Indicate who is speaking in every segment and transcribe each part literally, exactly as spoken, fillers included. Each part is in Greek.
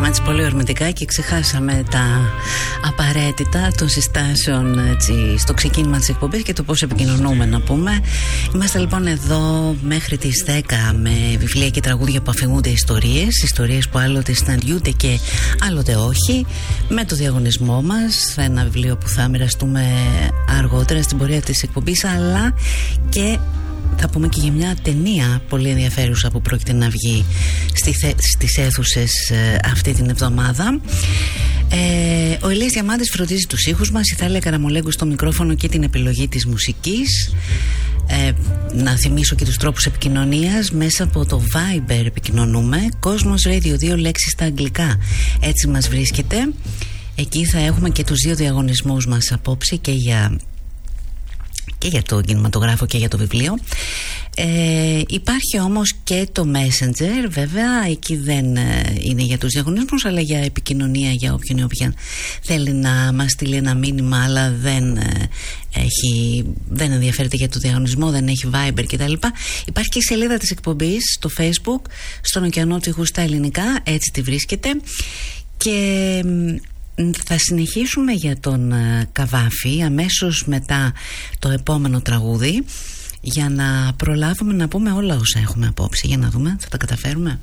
Speaker 1: έτσι πολύ ορμητικά και ξεχάσαμε τα απαραίτητα των συστάσεων έτσι, στο ξεκίνημα της εκπομπής και το πώς επικοινωνούμε, να πούμε. Είμαστε λοιπόν εδώ μέχρι τις δέκα με βιβλία και τραγούδια που αφηγούνται ιστορίες, ιστορίες που άλλοτε συναντιούνται και άλλοτε όχι, με το διαγωνισμό μας, ένα βιβλίο που θα μοιραστούμε αργότερα στην πορεία της εκπομπής, αλλά και θα πούμε και για μια ταινία πολύ ενδιαφέρουσα που πρόκειται να βγει στη θε, στις αίθουσες ε, αυτή την εβδομάδα. Ε, ο Ηλίας Διαμάντης φροντίζει τους ήχους μας, η Θάλια Καραμολέγκου στο μικρόφωνο και την επιλογή της μουσικής. Ε, να θυμίσω και τους τρόπους επικοινωνίας. Μέσα από το Viber επικοινωνούμε, Κόσμος Radio, δύο λέξεις στα αγγλικά, έτσι μας βρίσκεται. Εκεί θα έχουμε και τους δύο διαγωνισμούς μας απόψε, και για και για το κινηματογράφο και για το βιβλίο. Ε, υπάρχει όμως και το Messenger, βέβαια εκεί δεν ε, είναι για τους διαγωνισμούς, αλλά για επικοινωνία, για όποιον ή όποια θέλει να μας στείλει ένα μήνυμα αλλά δεν ε, έχει, δεν ενδιαφέρεται για το διαγωνισμό, δεν έχει Viber κτλ. Υπάρχει και η σελίδα της εκπομπής στο Facebook, στον Ωκεανό του Ήχου στα ελληνικά, έτσι τη βρίσκεται. Και θα συνεχίσουμε για τον Καβάφη αμέσως μετά το επόμενο τραγούδι, για να προλάβουμε να πούμε όλα όσα έχουμε απόψε. Για να δούμε, θα τα καταφέρουμε.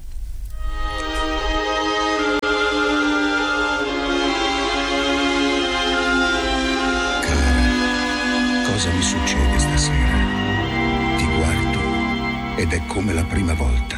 Speaker 2: Cara, cosa mi succede stasera? Ti guardo ed è come la prima volta.